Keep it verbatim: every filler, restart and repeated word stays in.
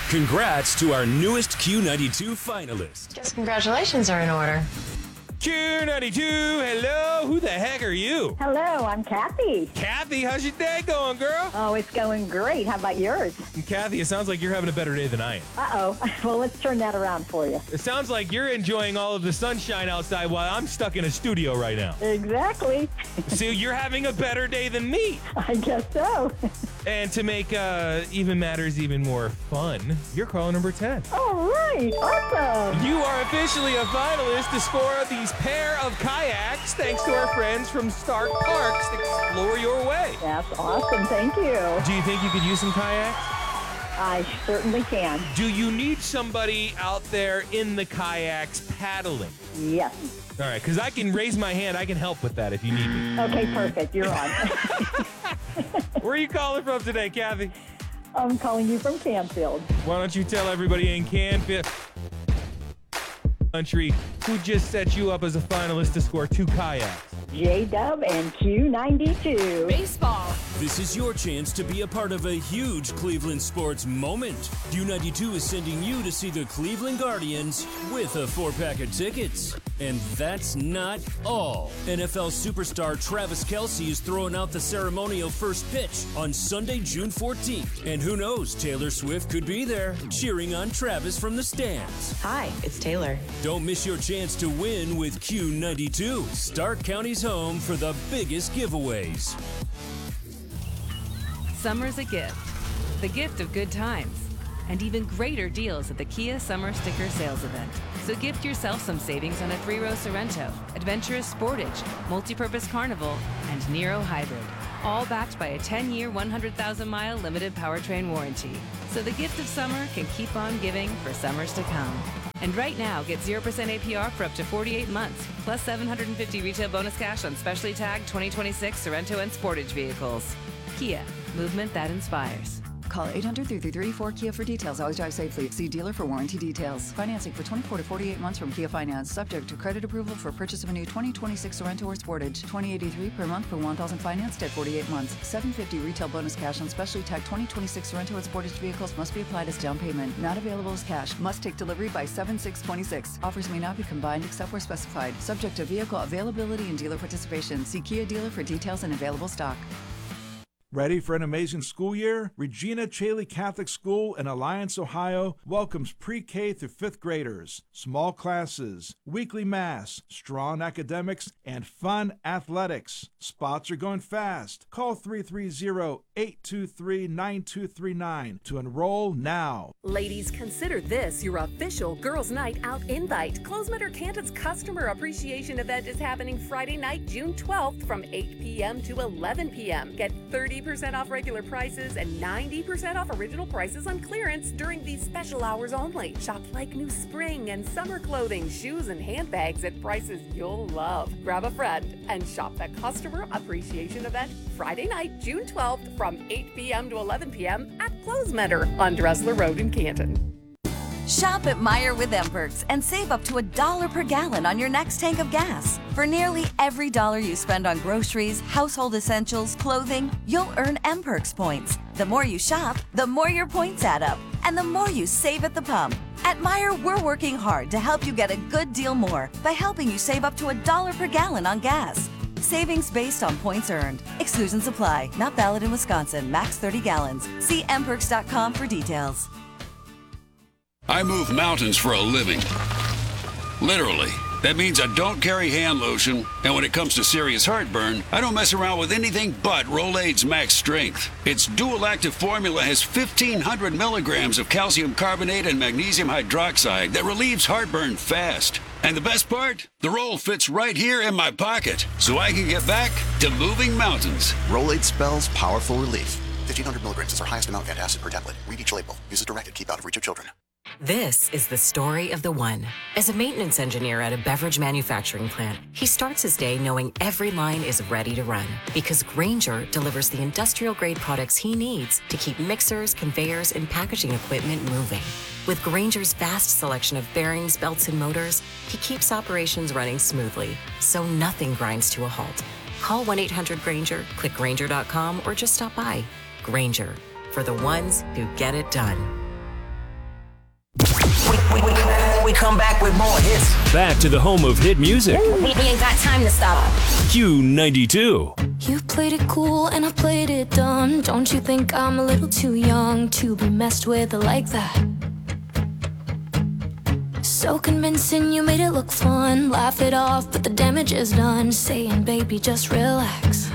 Congrats to our newest Q ninety-two finalist. Guess congratulations are in order. Q ninety-two, hello. Who the heck are you? Hello, I'm Kathy. Kathy, how's your day going, girl? Oh, it's going great. How about yours? Kathy, it sounds like you're having a better day than I am. Uh-oh. Well, let's turn that around for you. It sounds like you're enjoying all of the sunshine outside while I'm stuck in a studio right now. Exactly. So you're having a better day than me. I guess so. And to make uh, even matters even more fun, you're caller number ten. All right. Awesome. You are officially a finalist to score these pair of kayaks thanks to our friends from Stark Parks. Explore your way. That's awesome. Thank you. Do you think you could use some kayaks? I certainly can. Do you need somebody out there in the kayaks paddling? Yes. All right, because I can raise my hand. I can help with that if you need me. Okay, perfect. You're on. Where are you calling from today, Kathy? I'm calling you from Canfield. Why don't you tell everybody in Canfield country who just set you up as a finalist to score two kayaks? J-Dub and Q ninety-two. Baseball. This is your chance to be a part of a huge Cleveland sports moment. Q ninety-two is sending you to see the Cleveland Guardians with a four-pack of tickets. And that's not all. N F L superstar Travis Kelce is throwing out the ceremonial first pitch on Sunday, June fourteenth. And who knows, Taylor Swift could be there, cheering on Travis from the stands. Hi, it's Taylor. Don't miss your chance to win with Q ninety-two, Stark County's home for the biggest giveaways. Summer's a gift. The gift of good times. And even greater deals at the Kia Summer Sticker Sales Event. So gift yourself some savings on a three-row Sorrento, Adventurous Sportage, Multipurpose Carnival, and Nero Hybrid. All backed by a ten-year, one hundred thousand mile limited powertrain warranty. So the gift of summer can keep on giving for summers to come. And right now, get zero percent A P R for up to forty-eight months, plus seven hundred fifty retail bonus cash on specially tagged twenty twenty-six Sorrento and Sportage vehicles. Kia, movement that inspires. Call eight hundred, three three three, four K I A for details. Always drive safely. See dealer for warranty details. Financing for twenty-four to forty-eight months from Kia Finance. Subject to credit approval for purchase of a new twenty twenty-six Sorrento or Sportage. twenty eighty-three per month per one thousand financed at forty-eight months. seven hundred fifty retail bonus cash on specially tagged twenty twenty-six Sorrento or Sportage vehicles must be applied as down payment. Not available as cash. Must take delivery by seven six twenty-six. Offers may not be combined except where specified. Subject to vehicle availability and dealer participation. See Kia dealer for details and available stock. Ready for an amazing school year? Regina Chaley Catholic School in Alliance, Ohio welcomes pre-K through fifth graders. Small classes, weekly mass, strong academics, and fun athletics. Spots are going fast. Call three three zero, eight two three, nine two three nine to enroll now. Ladies, consider this your official Girls' Night Out invite. Closemeter Canton's Customer Appreciation Event is happening Friday night, June twelfth from eight p.m. to eleven p.m. Get thirty percent off regular prices and ninety percent off original prices on clearance during these special hours only. Shop like new spring and summer clothing, shoes, and handbags at prices you'll love. Grab a friend and shop the Customer Appreciation Event Friday night, June twelfth from eight p.m. to eleven p.m. at Closemeter on Dressler Road in Canton. Shop at Meijer with M-Perks and save up to a dollar per gallon on your next tank of gas. For nearly every dollar you spend on groceries, household essentials, clothing, you'll earn M-Perks points. The more you shop, the more your points add up, and the more you save at the pump. At Meijer, we're working hard to help you get a good deal more by helping you save up to a dollar per gallon on gas. Savings based on points earned. Exclusions apply. Not valid in Wisconsin. Max thirty gallons. See m perks dot com for details. I move mountains for a living. Literally. That means I don't carry hand lotion, and when it comes to serious heartburn, I don't mess around with anything but Rolaids Max Strength. Its dual-active formula has fifteen hundred milligrams of calcium carbonate and magnesium hydroxide that relieves heartburn fast. And the best part? The roll fits right here in my pocket, so I can get back to moving mountains. Rolaids spells powerful relief. fifteen hundred milligrams is our highest amount of antacid per tablet. Read each label. Use as directed. Keep out of reach of children. This is the story of the one. As a maintenance engineer at a beverage manufacturing plant, he starts his day knowing every line is ready to run because Grainger delivers the industrial-grade products he needs to keep mixers, conveyors, and packaging equipment moving. With Grainger's vast selection of bearings, belts, and motors, he keeps operations running smoothly, so nothing grinds to a halt. Call one eight hundred Grainger, click Grainger dot com, or just stop by. Grainger, for the ones who get it done. We, we, we come back with more hits. Back to the home of hit music. We, we ain't got time to stop. Q ninety-two. You played it cool and I played it dumb. Don't you think I'm a little too young to be messed with like that? So convincing, you made it look fun. Laugh it off, but the damage is done. Saying, baby, just relax.